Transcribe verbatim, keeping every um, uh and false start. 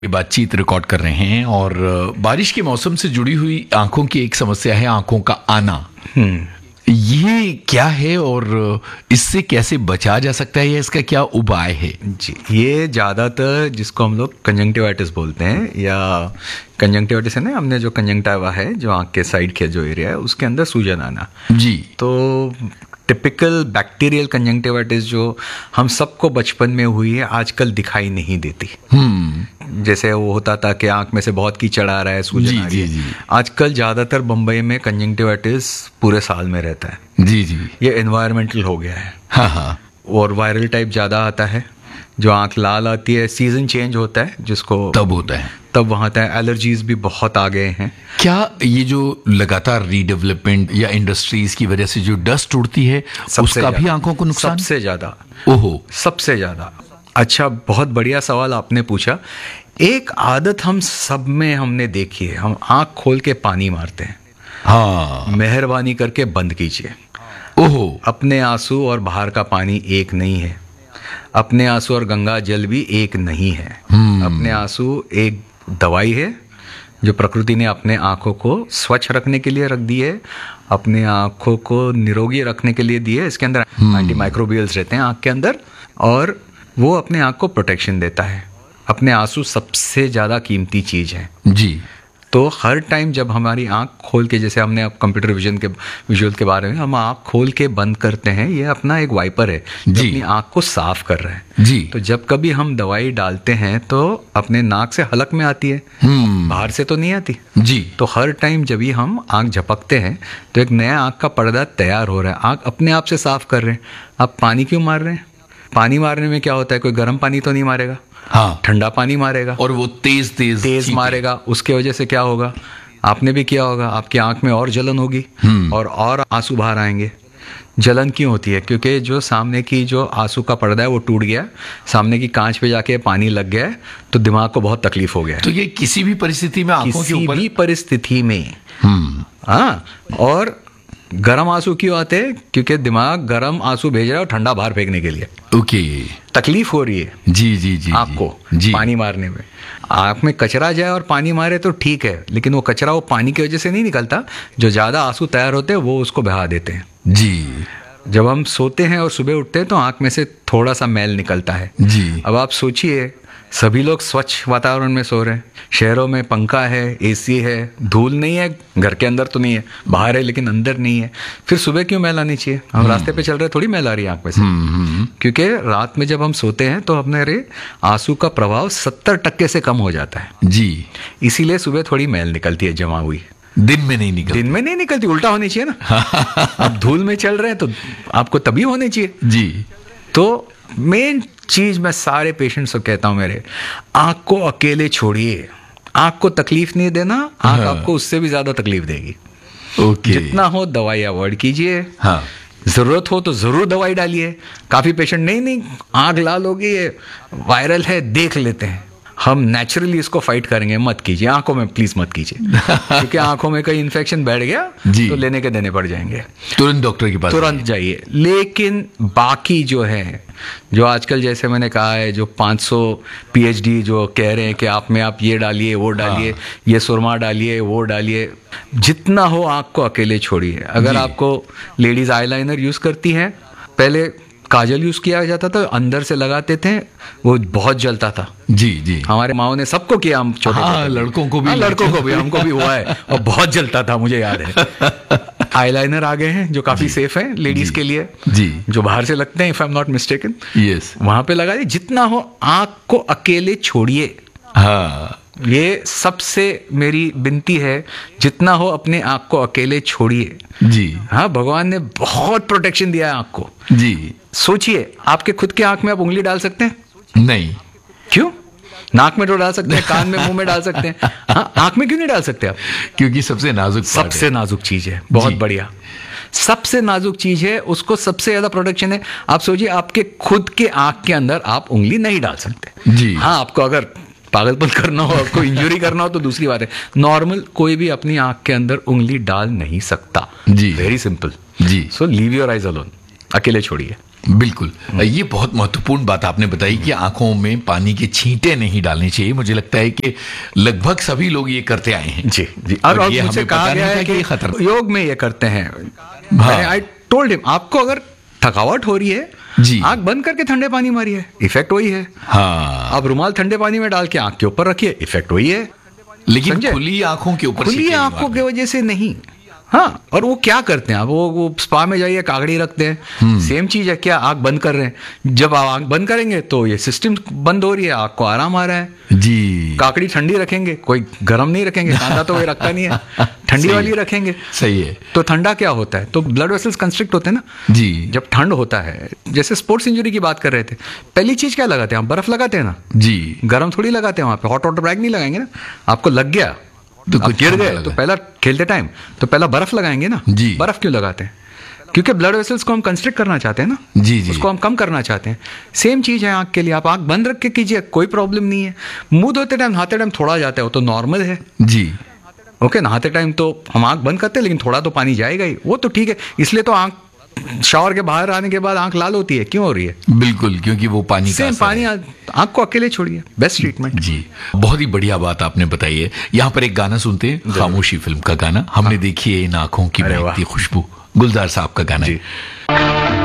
बातचीत रिकॉर्ड कर रहे हैं और बारिश के मौसम से जुड़ी हुई आंखों की एक समस्या है, आंखों का आना। ये क्या है और इससे कैसे बचा जा सकता है या इसका क्या उपाय है? जी, ये ज़्यादातर जिसको हम लोग कंजंक्टिवाइटिस बोलते हैं या कंजंक्टिवाइटिस है ना, हमने जो कंजंक्टिवा है जो आंख के साइड के जो एरिया है उसके अंदर सूजन आना। जी, तो टिपिकल बैक्टीरियल कंजंक्टिवाइटिस जो हम सबको बचपन में हुई है आजकल दिखाई नहीं देती। हम्म जैसे वो होता था कि आंख में से बहुत कीचड़ आ रहा है, सूजन आ रही है। जी, जी। आजकल ज़्यादातर बम्बई में कंजंक्टिवाइटिस पूरे साल में रहता है। जी जी, ये एनवायरमेंटल हो गया है। हाँ हाँ, और वायरल टाइप ज़्यादा आता है, जो आंख लाल आती है, सीजन चेंज होता है जिसको तब होता है, तब वहाँ आता है। एलर्जीज भी बहुत आ गए हैं। क्या ये जो लगातार रीडेवलपमेंट या इंडस्ट्रीज की वजह से जो डस्ट उड़ती है उसका भी आंखों को नुकसान? सबसे ज़्यादा, ओहो, सबसे ज़्यादा। अच्छा, बहुत बढ़िया सवाल आपने पूछा। एक आदत हम सब में हमने देखी है, हम आंख खोल के पानी मारते हैं। हाँ, मेहरबानी करके बंद कीजिए। ओहो, अपने आंसू और बाहर का पानी एक नहीं है। अपने आंसू और गंगा जल भी एक नहीं है। अपने आंसू एक दवाई है जो प्रकृति ने अपने आंखों को स्वच्छ रखने के लिए रख दी है, अपने आंखों को निरोगी रखने के लिए दी है। इसके अंदर एंटी माइक्रोबियल्स रहते हैं आंख के अंदर, और वो अपने आंख को प्रोटेक्शन देता है। अपने आंसू सबसे ज़्यादा कीमती चीज़ है। जी, तो हर टाइम जब हमारी आंख खोल के, जैसे हमने अब कंप्यूटर विजन के विजुअल के बारे में, हम आंख खोल के बंद करते हैं, ये अपना एक वाइपर है जो अपनी आंख को साफ कर रहा है। जी, तो जब कभी हम दवाई डालते हैं तो अपने नाक से हलक में आती है, हम्म बाहर से तो नहीं आती। जी, तो हर टाइम जब भी हम आंख झपकते हैं तो एक नया आंख का पर्दा तैयार हो रहा है, आंख अपने आप से साफ कर रहे हैं। आप पानी क्यों मार रहे हैं? पानी मारने में क्या होता है, कोई गर्म पानी तो नहीं मारेगा, हाँ, ठंडा पानी मारेगा, और वो तेज तेज तेज मारेगा। उसके वजह से क्या होगा, आपने भी किया होगा, आपकी आंख में और जलन होगी और और आंसू बाहर आएंगे। जलन क्यों होती है? क्योंकि जो सामने की जो आंसू का पर्दा है वो टूट गया, सामने की कांच पे जाके पानी लग गया है, तो दिमाग को बहुत तकलीफ हो गया है। तो ये किसी भी परिस्थिति में आंखों के किसी ऊपर भी परिस्थिति में। हम्म हाँ, और गर्म आंसू क्यों आते हैं? क्योंकि दिमाग गर्म आंसू भेज रहा है और ठंडा बाहर फेंकने के लिए। ओके, तकलीफ हो रही है जी जी जी, आपको जी, पानी मारने में। आँख में कचरा जाए और पानी मारे तो ठीक है, लेकिन वो कचरा वो पानी की वजह से नहीं निकलता। जो ज़्यादा आंसू तैयार होते हैं वो उसको बहा देते हैं। जी जब हम सोते हैं और सुबह उठते हैं तो आँख में से थोड़ा सा मैल निकलता है। जी, अब आप सोचिए, सभी लोग स्वच्छ वातावरण में सो रहे हैं, शहरों में पंखा है, एसी है, धूल नहीं है, घर के अंदर तो नहीं है, बाहर है लेकिन अंदर नहीं है, फिर सुबह क्यों मैल आनी चाहिए? हम रास्ते पे चल रहे, थोड़ी मैल आ रही है आंख में से। क्योंकि रात में जब हम सोते हैं तो अपने आंसू का प्रभाव सत्तर टक्के से कम हो जाता है। जी, इसीलिए सुबह थोड़ी मैल निकलती है जमा हुई। दिन में नहीं निकलती। दिन में नहीं निकलती, उल्टा होनी चाहिए ना। आप धूल में चल रहे हैं तो आपको तभी होनी चाहिए। जी, तो मेन चीज मैं सारे पेशेंट्स को कहता हूं मेरे, आंख को अकेले छोड़िए। आंख को तकलीफ नहीं देना, आंख हाँ। आपको उससे भी ज्यादा तकलीफ देगी। ओके, जितना हो दवाई अवॉइड कीजिए। हाँ, जरूरत हो तो जरूर दवाई डालिए। काफी पेशेंट नहीं नहीं आंख लाल होगी, ये वायरल है, देख लेते हैं। हम नेचुरली इसको फाइट करेंगे, मत कीजिए, आंखों में प्लीज मत कीजिए। क्योंकि आंखों में कहीं इन्फेक्शन बैठ गया जी। तो लेने के देने पड़ जाएंगे। तुरंत डॉक्टर के पास तुरंत जाइए। लेकिन बाकी जो है, जो आजकल जैसे मैंने कहा है, जो पाँच सौ पीएचडी जो कह रहे हैं कि आप में आप ये डालिए, वो डालिए, ये सुरमा डालिए, वो डालिए, जितना हो आंख को अकेले छोड़िए। अगर आपको लेडीज आईलाइनर यूज करती हैं, पहले काजल यूज किया जाता था, अंदर से लगाते थे, वो बहुत जलता था। जी जी, हमारे माओ ने सबको किया, हम छोटे हाँ, लड़कों को भी, हाँ, लड़कों को भी, हमको भी हुआ है और बहुत जलता था, मुझे याद है। आईलाइनर आ गए हैं जो काफी सेफ है लेडीज के लिए, जी, जो बाहर से लगते हैं, if I am not mistaken. Yes, वहां पे लगा दिए। जितना हो आंख को अकेले छोड़िए। हाँ, ये सबसे मेरी विनती है, जितना हो अपने आंख को अकेले छोड़िए। जी, हाँ, भगवान ने बहुत प्रोटेक्शन दिया है आंख को। जी, सोचिए, आपके खुद के आंख में आप उंगली डाल सकते हैं? नहीं, क्यों? नाक में तो डाल सकते हैं, कान में, मुंह में डाल सकते हैं, हाँ, आंख में क्यों नहीं डाल सकते आप? क्योंकि सबसे नाजुक part सबसे है। नाजुक चीज है। बहुत जी। बढ़िया, सबसे नाजुक चीज है, उसको सबसे ज्यादा प्रोटेक्शन है। आप सोचिए, आपके खुद के आंख के अंदर आप उंगली नहीं डाल सकते। जी, हाँ, आपको अगर पागलपन करना हो, आपको इंजरी करना हो तो दूसरी बात है। नॉर्मल कोई भी अपनी आंख के अंदर उंगली डाल नहीं सकता। जी, very simple. Ji, so leave your eyes alone, अकेले छोड़िए। बिल्कुल, ये बहुत महत्वपूर्ण बात आपने बताई कि आंखों में पानी के छींटे नहीं डालने चाहिए। मुझे लगता है कि लगभग सभी लोग ये करते आए हैं। जी जी। और, और ये मुझे हमें कहा पता गया नहीं है था कि ये कि खतरनाक। योग में ये करते हैं। हाँ। आई टोल्ड हिम, आपको अगर थकावट हो रही है, जी। आंख बंद करके ठंडे पानी मारिए, इफेक्ट वही है। हाँ, आप रुमाल ठंडे पानी में डाल के आंख के ऊपर रखिए, इफेक्ट वही है। लेकिन समझे? खुली आंखों के ऊपर खुली छींटे नहीं आंखों मारने। की वजह से नहीं। हाँ, और वो क्या करते हैं, आप वो वो स्पा में जाइए, काकड़ी रखते हैं, सेम चीज है। क्या आंख बंद कर रहे हैं, जब आप आंख बंद करेंगे तो ये सिस्टम बंद हो रही है, आंख को आराम आ रहा है। जी, काकड़ी ठंडी रखेंगे, कोई गर्म नहीं रखेंगे, कांदा तो कोई रखता नहीं है, ठंडी सही वाली है। रखेंगे। सही है। तो ठंडा क्या होता है, तो ब्लड वेसल्स कंस्ट्रिक्ट होते हैं ना। जी, जब ठंड होता है, जैसे स्पोर्ट्स इंजरी की बात कर रहे थे, पहली चीज क्या लगाते हैं, आप बर्फ लगाते हैं ना। जी, गर्म थोड़ी लगाते हैं वहां पे, हॉट वाटर बैग नहीं लगाएंगे ना। आपको लग गया तो आप कुछ गिर ठंडा गए लगा। तो पहला खेलते टाइम तो पहला बर्फ लगाएंगे ना। जी। बर्फ क्यों लगाते हैं, क्योंकि ब्लड वेसल्स को हम कंस्ट्रिक्ट करना चाहते हैं ना। जी, जी। उसको हम कम करना चाहते हैं। सेम चीज है आंख के लिए, आप आंख बंद रख के कीजिए, कोई प्रॉब्लम नहीं है। मुंह धोते टाइम, नहाते टाइम थोड़ा जाता है, वो तो नॉर्मल है। जी, ओके, नहाते टाइम तो हम आंख बंद करते हैं, लेकिन थोड़ा तो पानी जाएगा ही, वो तो ठीक है। इसलिए तो आंख शावर के बाहर आने के बाद आंख लाल होती है, क्यों हो रही है? बिल्कुल, क्योंकि वो पानी का सेम असर पानी, है। आंख को अकेले छोड़िए, बेस्ट ट्रीटमेंट। जी, बहुत ही बढ़िया बात आपने बताई है। यहाँ पर एक गाना सुनते हैं, खामोशी फिल्म का गाना। हमने देखी है इन आंखों की अरे वाह। महकती खुशबू, गुलजार साहब का गाना है। जी।